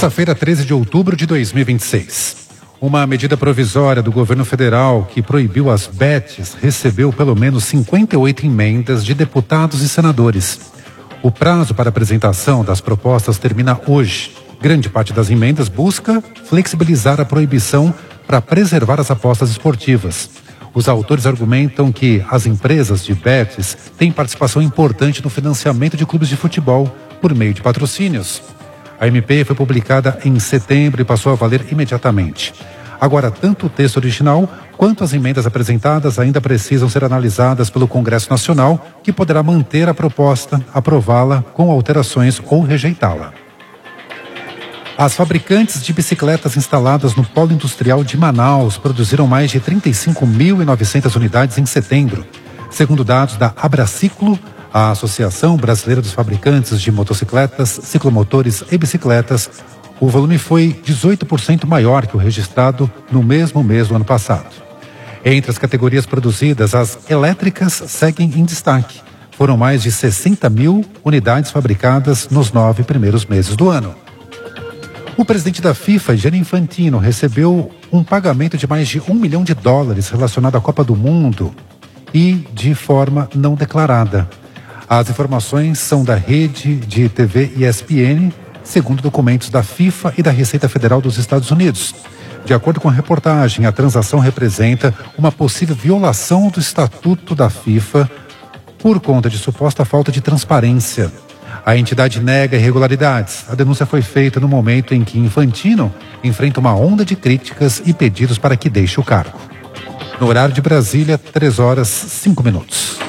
Terça-feira, 13 de outubro de 2026. Uma medida provisória do governo federal que proibiu as bets recebeu pelo menos 58 emendas de deputados e senadores. O prazo para apresentação das propostas termina hoje. Grande parte das emendas busca flexibilizar a proibição para preservar as apostas esportivas. Os autores argumentam que as empresas de bets têm participação importante no financiamento de clubes de futebol por meio de patrocínios. A MP foi publicada em setembro e passou a valer imediatamente. Agora, tanto o texto original quanto as emendas apresentadas ainda precisam ser analisadas pelo Congresso Nacional, que poderá manter a proposta, aprová-la com alterações ou rejeitá-la. As fabricantes de bicicletas instaladas no Polo Industrial de Manaus produziram mais de 35.900 unidades em setembro. Segundo dados da Abraciclo, a Associação Brasileira dos Fabricantes de Motocicletas, Ciclomotores e Bicicletas, o volume foi 18% maior que o registrado no mesmo mês do ano passado. Entre as categorias produzidas, as elétricas seguem em destaque. Foram mais de 60 mil unidades fabricadas nos 9 primeiros meses do ano. O presidente da FIFA, Gianni Infantino, recebeu um pagamento de mais de $1 milhão relacionado à Copa do Mundo e de forma não declarada. As informações são da rede de TV ESPN, segundo documentos da FIFA e da Receita Federal dos Estados Unidos. De acordo com a reportagem, a transação representa uma possível violação do Estatuto da FIFA por conta de suposta falta de transparência. A entidade nega irregularidades. A denúncia foi feita no momento em que Infantino enfrenta uma onda de críticas e pedidos para que deixe o cargo. No horário de Brasília, 3 horas 5 minutos.